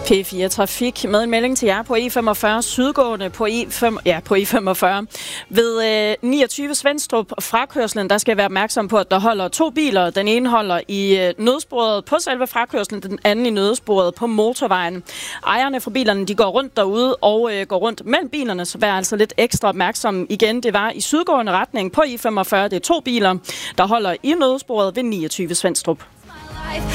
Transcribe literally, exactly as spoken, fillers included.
P fire Trafik med en melding til jer på E femogfyrre sydgående på E fem, ja, på E femogfyrre. Ved øh, niogtyve Svendstrup frakørslen, der skal være opmærksom på, at der holder to biler. Den ene holder i øh, nødsporet på selve frakørslen, den anden i nødsporet på motorvejen. Ejerne fra bilerne, de går rundt derude og øh, går rundt mellem bilerne, så vær altså lidt ekstra opmærksom igen. Det var i sydgående retning på E femogfyrre. Det er to biler, der holder i nødsporet ved niogtyve Svendstrup.